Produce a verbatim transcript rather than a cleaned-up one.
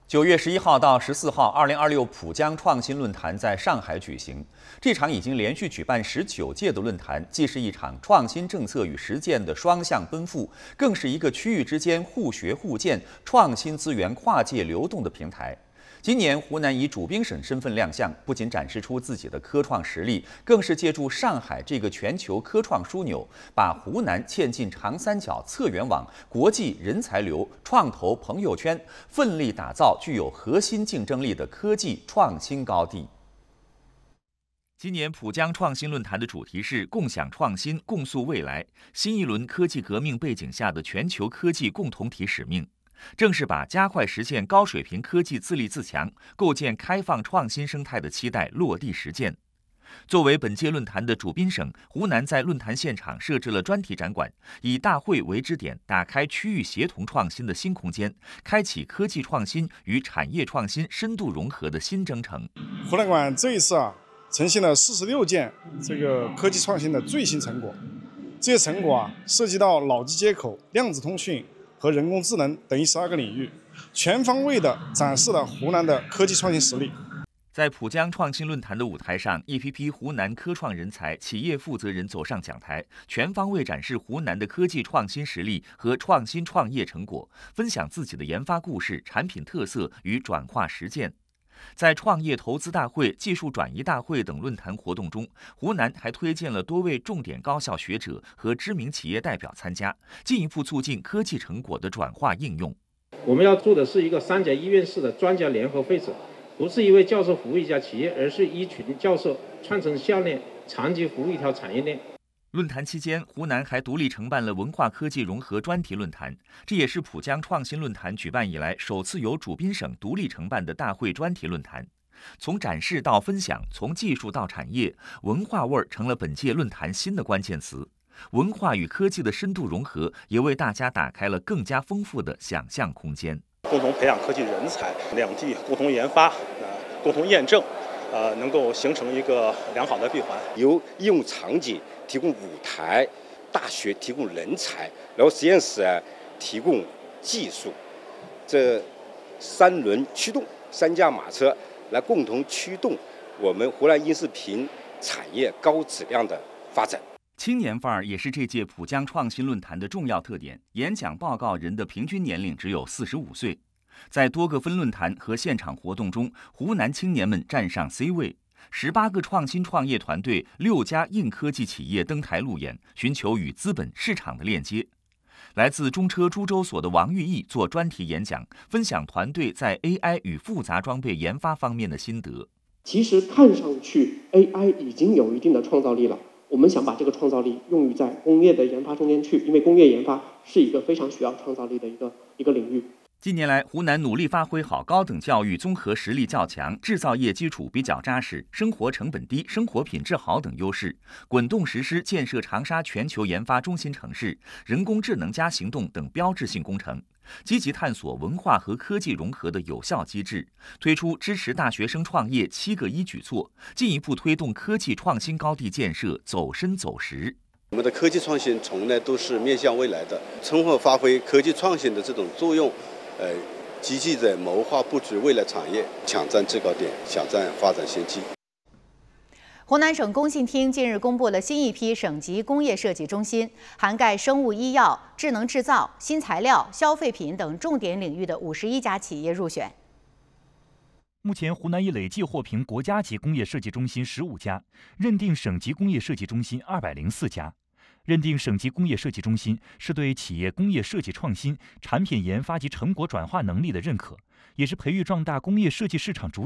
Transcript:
九月十一号到十四号，二零二六浦江创新论坛在上海举行。这场已经连续举办十九届的论坛，既是一场创新政策与实践的双向奔赴，更是一个区域之间互学互鉴、创新资源跨界流动的平台。今年，湖南以主兵省身份亮相，不仅展示出自己的科创实力，更是借助上海这个全球科创枢纽，把湖南嵌进长三角策源网、国际人才流、创投朋友圈，奋力打造具有核心竞争力的科技创新高地。今年浦江创新论坛的主题是“共享创新，共塑未来”，新一轮科技革命背景下的全球科技共同体使命。正是把加快实现高水平科技自立自强、构建开放创新生态的期待落地实践。作为本届论坛的主宾省，湖南在论坛现场设置了专题展馆，以大会为支点，打开区域协同创新的新空间，开启科技创新与产业创新深度融合的新征程。 湖南馆这一次啊，呈现了四十六件这个科技创新的最新成果。这些成果啊，涉及到脑机接口、量子通讯和人工智能等十二个领域，全方位地展示了湖南的科技创新实力。 在浦江创新论坛的舞台上，一批批湖南科创人才、企业负责人走上讲台，全方位展示湖南的科技创新实力和创新创业成果，分享自己的研发故事、产品特色与转化实践。在创业投资大会、技术转移大会等论坛活动中，湖南还推荐了多位重点高校学者和知名企业代表参加，进一步促进科技成果的转化应用。 我们要做的是一个三甲医院式的专家联合会诊，不是一位教授服务一家企业，而是一群教授串成项链，长期服务一条产业链。 论坛期间，湖南还独立承办了文化科技融合专题论坛，这也是浦江创新论坛举办以来首次由主宾省独立承办的大会专题论坛。从展示到分享，从技术到产业，文化味儿成了本届论坛新的关键词。文化与科技的深度融合，也为大家打开了更加丰富的想象空间。 共同培养科技人才，两地共同研发，呃，共同验证。呃，能够形成一个良好的闭环， 由应用场景提供舞台，大学提供人才，然后实验室啊提供技术，这三轮驱动，三驾马车来共同驱动我们湖南音视频产业高质量的发展。 青年范儿也是这届浦江创新论坛的重要特点，演讲报告人的平均年龄只有四十五岁。在多个分论坛和现场活动中，湖南青年们站上 C 位，十八个创新创业团队、六家硬科技企业登台路演，寻求与资本市场的链接。来自中车株洲所的王玉义做专题演讲，分享团队在 A I 与复杂装备研发方面的心得。 其实看上去 A I 已经有一定的创造力了，我们想把这个创造力用于在工业的研发中间去，因为工业研发是一个非常需要创造力的一个一个领域。 近年来，湖南努力发挥好高等教育综合实力较强、制造业基础比较扎实、生活成本低、生活品质好等优势，滚动实施建设长沙全球研发中心城市、人工智能加行动等标志性工程，积极探索文化和科技融合的有效机制，推出支持大学生创业七个一举措，进一步推动科技创新高地建设走深走实。 我们的科技创新从来都是面向未来的，充分发挥科技创新的这种作用。呃，积极地谋划布局未来产业，抢占制高点，抢占发展先机。 湖南省工信厅近日公布了新一批省级工业设计中心，涵盖生物医药、智能制造、新材料、消费品等重点领域的五十一家企业入选。 目前，湖南已累计获评国家级工业设计中心十五家，认定省级工业设计中心二百零四家。认定省级工业设计中心是对企业工业设计创新、产品研发及成果转化能力的认可，也是培育壮大工业设计市场主